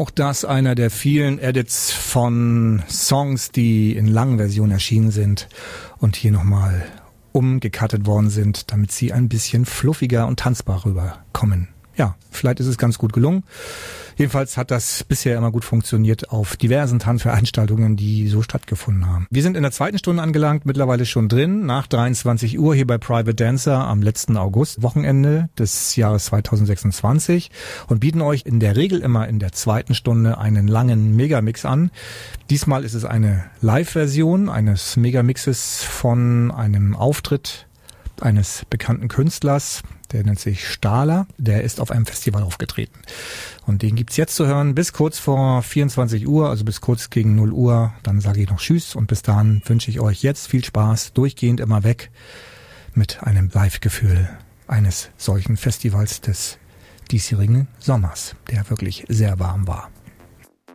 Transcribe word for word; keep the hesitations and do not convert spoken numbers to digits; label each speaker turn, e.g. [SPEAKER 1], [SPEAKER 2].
[SPEAKER 1] Auch das einer der vielen Edits von Songs, die in langen Versionen erschienen sind und hier nochmal umgecuttet worden sind, damit sie ein bisschen fluffiger und tanzbar rüberkommen. Ja, vielleicht ist es ganz gut gelungen. Jedenfalls hat das bisher immer gut funktioniert auf diversen Tanzveranstaltungen, die so stattgefunden haben. Wir sind in der zweiten Stunde angelangt, mittlerweile schon drin, nach dreiundzwanzig Uhr hier bei Private Dancer am letzten August, Wochenende des Jahres zweitausendsechsundzwanzig und bieten euch in der Regel immer in der zweiten Stunde einen langen Megamix an. Diesmal ist es eine Live-Version eines Megamixes von einem Auftritt eines bekannten Künstlers, der nennt sich Stahler, der ist auf einem Festival aufgetreten. Und den gibt's jetzt zu hören bis kurz vor vierundzwanzig Uhr, also bis kurz gegen null Uhr. Dann sage ich noch Tschüss und bis dahin wünsche ich euch jetzt viel Spaß, durchgehend immer weg mit einem Live-Gefühl eines solchen Festivals des diesjährigen Sommers, der wirklich sehr warm war.